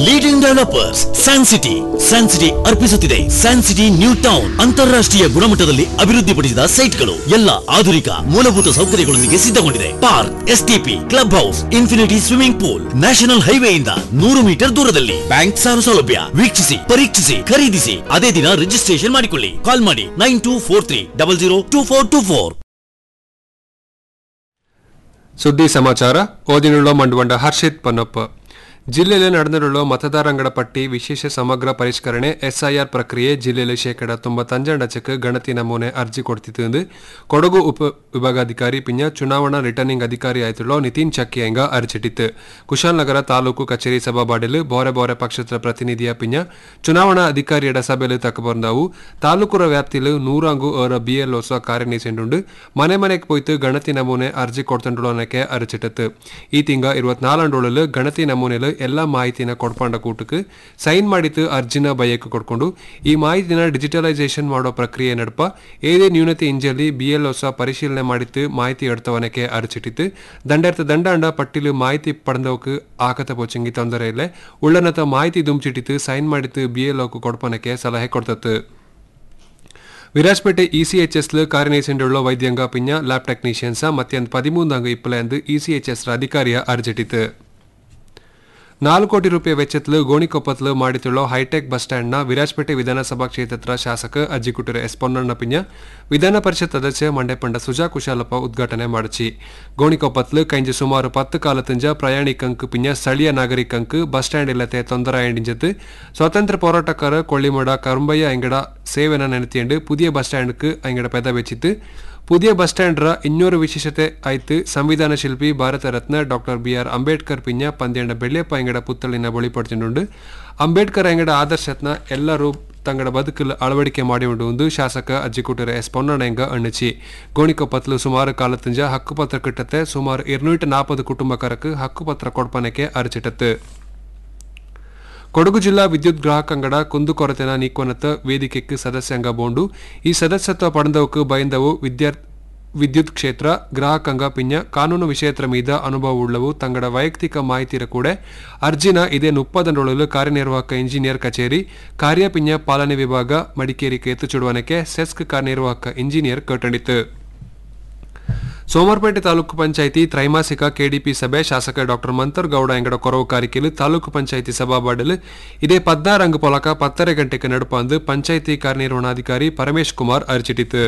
Leading developers San city ಅರ್ಪಿಸುತ್ತಿದೆ San city new town ಅಂತಾರಾಷ್ಟ್ರೀಯ ಗುಣಮಟ್ಟದಲ್ಲಿ ಅಭಿವೃದ್ಧಿಪಡಿಸಿದ ಸೈಟ್ಗಳು ಎಲ್ಲ ಆಧುನಿಕ ಮೂಲಭೂತ ಸೌಕರ್ಯಗಳೊಂದಿಗೆ ಸಿದ್ಧಗೊಂಡಿದೆ. Park, STP, club house, infinity swimming pool, national ಹೈವೇಯಿಂದ 100 metre ದೂರದಲ್ಲಿ, ಬ್ಯಾಂಕ್ ಸಾಲ ಸೌಲಭ್ಯ. ವೀಕ್ಷಿಸಿ, ಪರೀಕ್ಷಿಸಿ, ಖರೀದಿಸಿ, ಅದೇ ದಿನ ರಿಜಿಸ್ಟ್ರೇಷನ್ ಮಾಡಿಕೊಳ್ಳಿ. ಕಾಲ್ ಮಾಡಿ 9243002424. ಸುದ್ದಿ ಸಮಾಚಾರ ಓದಿನುಳ್ಳ ಮಂಡುವಂಡ ಹರ್ಷಿತ್ ಪನ್ನಪ್ಪ. ಜಿಲ್ಲೆಯಲ್ಲಿ ನಡೆದಿರುವ ಮತದಾರಂಗಡ ಪಟ್ಟಿ ವಿಶೇಷ ಸಮಗ್ರ ಪರಿಷ್ಕರಣೆ ಎಸ್ಐಆರ್ ಪ್ರಕ್ರಿಯೆ ಜಿಲ್ಲೆಯಲ್ಲಿ 95% ಗಣತಿ ನಮೂನೆ ಅರ್ಜಿ ಕೊಡ್ತಿತ್ತು ಎಂದು ಕೊಡಗು ಉಪ ವಿಭಾಗಾಧಿಕಾರಿ ಪಿಂಜ ಚುನಾವಣಾ ರಿಟರ್ನಿಂಗ್ ಅಧಿಕಾರಿ ಆಯ್ತುಳ್ಳ ನಿತಿನ್ ಚಕ್ಕಿಯಂಗ ಅರ್ಜಿಟ್ಟಿತ್ತು. ಕುಶಾಲನಗರ ತಾಲೂಕು ಕಚೇರಿ ಸಭಾಬಾಡಿಲು ಬೋರೆ ಪಕ್ಷದ ಪ್ರತಿನಿಧಿಯ ಪಿಂಜ ಚುನಾವಣಾ ಅಧಿಕಾರಿಯಡ ಸಭೆಯಲ್ಲಿ ತಕ್ಕಬಂದವು. ತಾಲೂಕುರ ವ್ಯಾಪ್ತಿಯಲ್ಲಿ 100 BLOs ಕಾರ್ಯನಿರ್ವಹಿಸಿಕೊಂಡು ಮನೆಗೆ ಪೋಯ್ತು ಗಣತಿ ನಮೂನೆ ಅರ್ಜಿ ಕೊಡ್ತಂಡುಳ್ಳನಕ್ಕೆ ಅರ್ಜಿಟ್ಟಿತ್ತು. ಈ ತಿಂಗ 24 ಗಣತಿ ನಮೂನೆಲು ಎಲ್ಲ ಮಾಹಿತಿನ ಕೊಡ್ಕೊಂಡ ಕೂಟಕ್ಕೆ ಸೈನ್ ಮಾಡಿತ್ತು ಅರ್ಜಿನ ಬಯಕ್ಕೆ ಕೊಡ್ಕೊಂಡು ಈ ಮಾಹಿತಿನ ಡಿಜಿಟಲೈಸೇಷನ್ ಮಾಡೋ ಪ್ರಕ್ರಿಯೆ ನಡಪ ಏದೇ ನ್ಯೂನತೆ ಇಂಜಲ್ಲಿ BLOs ಪರಿಶೀಲನೆ ಮಾಡಿತ್ತು ಮಾಹಿತಿ ಎಡ್ತವನಕ್ಕೆ ಅರ್ಚಿಟ್ಟಿತ್ತು. ದಂಡ ಪಟ್ಟಿಲು ಮಾಹಿತಿ ಪಡೆದವಕ್ಕೆ ಆಕತ ಪೋಚಂಗಿ ತೊಂದರೆ ಇಲ್ಲ ಉಳ್ಳನತ ಮಾಹಿತಿ ದುಂಚಿಟ್ಟಿತ್ತು ಸೈನ್ ಮಾಡಿತ್ತು BLOಕ್ಕೆ ಕೊಡ್ಪನಕ್ಕೆ ಸಲಹೆ ಕೊಡ್ತತ್ತು. ವಿರಾಜಪೇಟೆ ECHS ಕಾರ್ಯನಿರ್ವಹಿಸಿರುವ ವೈದ್ಯಂಗ ಪಿಂಜ ಲ್ಯಾಬ್ ಟೆಕ್ನಿಷಿಯನ್ಸ್ ಮತ್ತೊಂದು 13 ಇಪ್ಪಲೆಂದು ECHS ಅಧಿಕಾರಿಯ ಅರ್ಜಿಟ್ಟಿತ್ತು. 4 ಕೋಟಿ ರೂಪಾಯಿ ವೆಚ್ಚದಲ್ಲಿ ಗೋಣಿಕೊಪ್ಪತ್ಲು ಮಾಡಿಕೊಳ್ಳೋ ಹೈಟೆಕ್ ಬಸ್ ಸ್ಟ್ಯಾಂಡ್ನ ವಿರಾಜಪೇಟೆ ವಿಧಾನಸಭಾ ಕ್ಷೇತ್ರದ ಶಾಸಕ ಅಜ್ಜಿಕುಟರೆ ಎಸ್ ಪೊನ್ನಣ್ಣ ಪಿಂಜ ವಿಧಾನ ಪರಿಷತ್ ಸದಸ್ಯ ಮಂಡ್ಯಪಂಡ ಸುಜಾ ಕುಶಾಲಪ್ಪ ಉದ್ಘಾಟನೆ ಮಾಡಿಸಿ. ಗೋಣಿಕೊಪ್ಪತ್ಲು ಕೈಂಜ ಸುಮಾರು 10 ಕಾಲತಂಜ ಪ್ರಯಾಣಿಕಂಕ್ ಪಿಂಜ ಸ್ಥಳೀಯ ನಾಗರಿಕಂಕ್ ಬಸ್ ಸ್ಟ್ಯಾಂಡ್ ಇಲ್ಲತೆ ತೊಂದರೆ ಎಂಡಿಂಜತ್ತು ಸ್ವಾತಂತ್ರ್ಯ ಹೋರಾಟಗಾರ ಕೊಳ್ಳಿಮಡ ಕರುಂಬಯ್ಯ ಎಂಗಡ ಸೇವೆನ ನೆನೆತಿಯಂಡು ಪುದಿಯ ಬಸ್ ಸ್ಟ್ಯಾಂಡ್க்கு ಎಂಗಡ ಪೆದ ವೆಚ್ಚಿತ್ತು. പുതിയ ബസ് സ്റ്റാൻഡ്ര ಇನ್ನೊരു ವಿಶೇಷತೆ ಆಯ್ತು ಸಂವಿಧಾನ ಶಿಲ್ಪಿ ಭಾರತ ರತ್ನ ಡಾಕ್ಟರ್ BR ಅಂಬೇಡ್ಕರ್ ಪಿಂಜ ಪಂದ್ಯಂಡ ಬೆಳ್ಳೆಪ್ಪ ಎಂಗಡ ಪುತ್ತಳಿನ ಬಳಿಪಡಿಸಿಕೊಂಡು ಅಂಬೇಡ್ಕರ್ ಎಂಗಡ ಆದರ್ಶತ್ನ ಎಲ್ಲರೂ ತಂಗಡ ಬದುಕಲು ಅಳವಡಿಕೆ ಮಾಡಿಕೊಂಡು ಒಂದು ಶಾಸಕ ಅಜ್ಜಿಕುಟರೆ ಎಸ್ ಪೊನ್ನಣ್ಣ ಎಂಗ ಅಣ್ಣಚಿ. ಗೋಣಿಕೊಪ್ಪತ್ಲು ಸುಮಾರು ಕಾಲತಂಜ ಹಕ್ಕುಪತ್ರ ಕಿಟ್ಟತ್ತೆ ಸುಮಾರು 240 ಕುಟುಂಬಕರಕ್ಕೆ ಹಕ್ಕುಪತ್ರ ಕೊಡ್ಪನಕ್ಕೆ ಅರ್ಚಿಟ್ಟತ್ತು. ಕೊಡಗು ಜಿಲ್ಲಾ ವಿದ್ಯುತ್ ಗ್ರಾಹಕಂಗಡ ಕುಂದುಕೊರತೆನ ನೀಕೋನತ ವೇದಿಕೆಗೆ ಸದಸ್ಯಂಗ ಬೋಂಡು ಈ ಸದಸ್ಯತ್ವ ಪಡೆದವಕ್ಕೆ ಬಯಂದವು ವಿದ್ಯುತ್ ಕ್ಷೇತ್ರ ಗ್ರಾಹಕಂಗ ಪಿಂಜ ಕಾನೂನು ವಿಷಯತ್ರ ಮೀದ ಅನುಭವ ಉಳ್ಳವು ತಂಗಡ ವೈಯಕ್ತಿಕ ಮಾಹಿತಿರ ಕೂಡ ಅರ್ಜಿನ ಇದೇ 30 ಕಾರ್ಯನಿರ್ವಾಹಕ ಇಂಜಿನಿಯರ್ ಕಚೇರಿ ಕಾರ್ಯ ಪಿಂಜ ಪಾಲನೆ ವಿಭಾಗ ಮಡಿಕೇರಿ ಕೇತು ಚುಡುವನಕ್ಕೆ ಸೆಸ್ಕ್ ಕಾರ್ಯನಿರ್ವಾಹಕ ಇಂಜಿನಿಯರ್ ಕಟ್ಟಂಡಿತ್ತು. ಸೋಮವಾರಪೇಟೆ ತಾಲೂಕು ಪಂಚಾಯಿತಿ ತ್ರೈಮಾಸಿಕ KDP ಸಭೆ ಶಾಸಕ ಡಾಕ್ಟರ್ ಮಂತರ್ ಗೌಡ ಎಂಗಡ ಕೊರವು ಕಾರಿಕೆಲು ತಾಲೂಕು ಪಂಚಾಯಿತಿ ಸಭಾಬಾಡಲು ಇದೇ 16 ಪೊಲಕ 10:30 ಗಂಟೆಗೆ ನಡಪಂದು ಪಂಚಾಯಿತಿ ಕಾರ್ಯನಿರ್ವಹಣಾಧಿಕಾರಿ ಪರಮೇಶ್ ಕುಮಾರ್ ಅರ್ಚಿಟ್ಟಿತು.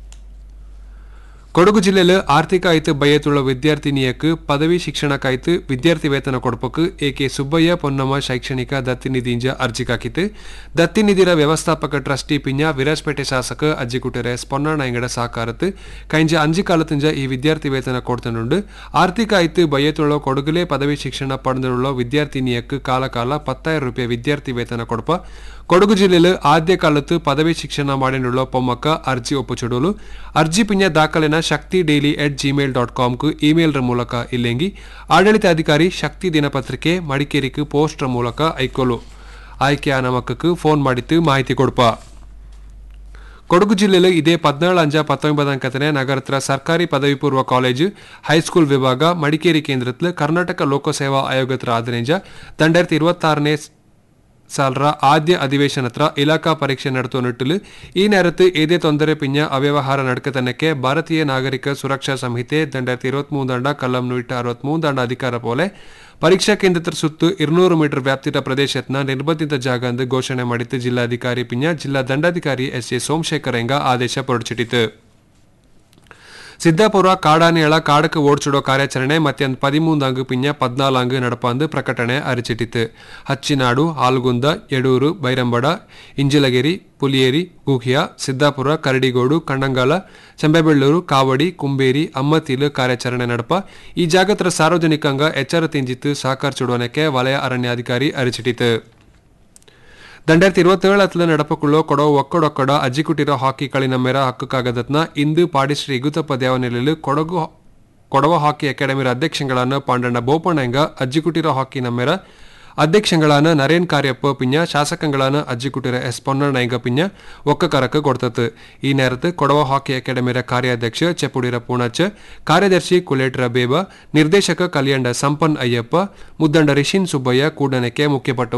ಕೊಡಗು ಜಿಲ್ಲೆಯಲ್ಲಿ ಆರ್ಥಿಕ ಆಯ್ತು ಬಯತುಳ್ಳ ವಿದ್ಯಾರ್ಥಿನಿಯಕ್ಕೆ ಪದವಿ ಶಿಕ್ಷಣಕ್ಕಾಯ್ತು ವಿದ್ಯಾರ್ಥಿ ವೇತನ ಕೊಡಪಕ್ಕೆ AK ಸುಬ್ಬಯ್ಯ ಪೊನ್ನಮ್ಮ ಶೈಕ್ಷಣಿಕ ದತ್ತಿನಿಧಿಂಜ ಅರ್ಜಿ ಹಾಕಿತ್ತು. ದತ್ತಿನಿಧಿರ ವ್ಯವಸ್ಥಾಪಕ ಟ್ರಸ್ಟಿ ಪಿಂಜ ವಿರಾಜಪೇಟೆ ಶಾಸಕ ಅಜ್ಜಿಕುಟರೆ ಪೊನ್ನಣ್ಣ ಎಂಗಡ ಸಹಕಾರತ್ತು ಕೈಂಜ 5 ಕಾಲತಂಜ ಈ ವಿದ್ಯಾರ್ಥಿ ವೇತನ ಕೊಡ್ತನುಂಡು ಆರ್ಥಿಕ ಆಯ್ತು ಬಯತುಳ್ಳ ಕೊಡಗುಲೆ ಪದವಿ ಶಿಕ್ಷಣ ಪಡೆದುಳ್ಳ ವಿದ್ಯಾರ್ಥಿನಿಯಕ್ಕೆ ಕಾಲ 10,000 ರೂಪಾಯಿ ವಿದ್ಯಾರ್ಥಿ ವೇತನ ಕೊಡಪ ಕೊಡಗು ಜಿಲ್ಲೆಯಲ್ಲಿ ಆದ್ಯ ಕಾಲತ್ತು ಪದವಿ ಶಿಕ್ಷಣ ಮಾಡಿನುಳ್ಳ ಪೊಮ್ಮಕ್ಕ ಅರ್ಜಿ ಒಪ್ಪುಚುಡಲು ಅರ್ಜಿ ಪಿಂಜ ದಾಖಲೆನ shaktidaily@gmail.com ಇಮೇಲ್ ಮೂಲಕ ಇಲ್ಲೆಂಗಿ ಆಡಳಿತಾಧಿಕಾರಿ ಶಕ್ತಿ ದಿನಪತ್ರಿಕೆ ಮಡಿಕೇರಿக்கு ಪೋಸ್ಟರ್ ಮೂಲಕ ಐಕೋಲು ಆಯ್ಕೆಯ ನಮಕಕ್ಕೆ ಫೋನ್ ಮಾಡಿತ್ತು ಮಾಹಿತಿ ಕೊಡಪ. ಕೊಡಗು ಜಿಲ್ಲೆಯಲ್ಲಿ ಇದೇ 17-19 ನಗರತ್ರ ಸರ್ಕಾರಿ ಪದವಿ ಪೂರ್ವ ಕಾಲೇಜು ಹೈಸ್ಕೂಲ್ ವಿಭಾಗ ಮಡಿಕೇರಿ ಕೇಂದ್ರದಲ್ಲಿ ಕರ್ನಾಟಕ ಲೋಕಸೇವಾ ಆಯೋಗತ್ರ ಆದನೆಂಜ 2026ನೇ ಸಾಲರ ಆದ್ಯ ಅಧಿವೇಶನತ್ರ ಇಲಾಖಾ ಪರೀಕ್ಷೆ ನಡೆಸುವ ನಿಟ್ಟಿಲು ಈ ನೇರತ್ತು ಏದೇ ತೊಂದರೆ ಪಿಂಜ ಅವ್ಯವಹಾರ ನಡಕತನಕ್ಕೆ ಭಾರತೀಯ ನಾಗರಿಕ ಸುರಕ್ಷಾ ಸಂಹಿತೆ 2023 ಕಲಂ 163 ಅಧಿಕಾರ ಪೋಲೆ ಪರೀಕ್ಷಾ ಕೇಂದ್ರ ಸುತ್ತು 200 ಮೀಟರ್ ವ್ಯಾಪ್ತಿಯ ಪ್ರದೇಶತ್ನ ನಿರ್ಬಂಧಿತ ಜಾಗ ಎಂದು ಘೋಷಣೆ ಮಾಡಿತ್ತು. ಜಿಲ್ಲಾಧಿಕಾರಿ ಪಿಂಜ ಜಿಲ್ಲಾ ದಂಡಾಧಿಕಾರಿ SA ಸೋಮಶೇಖರ್ ಎಂಗ ಆದೇಶ ಹೊರಡಿಸಿಟ್ಟಿತು. ಸಿದ್ದಾಪುರ ಕಾಡಾನೆಗಳ ಕಾಡಕ್ಕೆ ಓಡಿಸಿಡೋ ಕಾರ್ಯಾಚರಣೆ ಮತ್ತೊಂದು 13 ಪಿಂಜ 14 ನಡಪಂದು ಪ್ರಕಟಣೆ ಅರಿಚಿಟ್ಟಿತು. ಹಚ್ಚಿನಾಡು, ಆಲ್ಗುಂದ, ಯಡೂರು, ಬೈರಂಬಡ, ಇಂಜಿಲಗೇರಿ, ಪುಲಿಯೇರಿ, ಗುಹಿಯ, ಸಿದ್ದಾಪುರ, ಕರಡಿಗೋಡು, ಕಣ್ಣಂಗಾಲ, ಚೆಂಬೆಬೆಳ್ಳೂರು, ಕಾವಡಿ, ಕುಂಬೇರಿ, ಅಮ್ಮತಿಲು ಕಾರ್ಯಾಚರಣೆ ನಡಪ ಈ ಜಾಗತ್ರ ಸಾರ್ವಜನಿಕಂಗ ಎಚ್ಚರ ತಿಂಜಿತ್ತು ಸಹಕಾರ ಚುಡುವನಕ್ಕೆ ವಲಯ ಅರಣ್ಯಾಧಿಕಾರಿ ಅರಿಚಿಟ್ಟಿತು. 2027 ನಡಪುಳ್ಳ ಕೊಡವ ಒಕ್ಕಡೊಕ್ಕಡ ಅಜ್ಜಿಕುಟಿರ ಹಾಕಿ ಕಳಿನ ಮೇರ ಹಕ್ಕು ಕಾಗದತ್ನ ಇಂದು ಪಾಡಿಶ್ರೀ ಗುತಪ್ಪ ದೇವನೆಲೆಯಲ್ಲಿ ಕೊಡವ ಹಾಕಿ ಅಕಾಡೆಮಿರ ಅಧ್ಯಕ್ಷಗಳಾன ಪಾಂಡಣ್ಣ ಬೋಪಣ್ಣಂಗ ಅಜ್ಜಿಕುಟಿರ ಹಾಕಿ ನಮ್ಮೆರ ಅಧ್ಯಕ್ಷಗಳಾன ನರೇನ್ ಕಾರ್ಯಪ್ಪ ಪಿಂಜ ಶಾಸಕಗಳಾன ಅಜ್ಜಿಕುಟಿರ ಎಸ್ ಪೊನ್ನಣ್ಣ ಎಂಗ ಪಿಂಜ ಒಕ್ಕಕರಕ್ಕೆ ಕೊಡ್ತತ್ತು. ಈ ನೇರತ್ತು ಕೊಡವ ಹಾಕಿ ಅಕಾಡೆಮಿರ ಕಾರ್ಯಾಧ್ಯಕ್ಷ ಚೆಪ್ಪುಡಿರ ಪೂಣಚ್ಚ, ಕಾರ್ಯದರ್ಶಿ ಕುಲೇಟ್ರ ಬೇಬ, ನಿರ್ದೇಶಕ ಕಲ್ಯಾಂಡ ಸಂಪನ್ ಅಯ್ಯಪ್ಪ, ಮುದ್ದಂಡ ರಿಷಿನ್ ಸುಬ್ಬಯ್ಯ ಕೂಡನಕ್ಕೆ ಮುಖ್ಯಪಟ್ಟವು.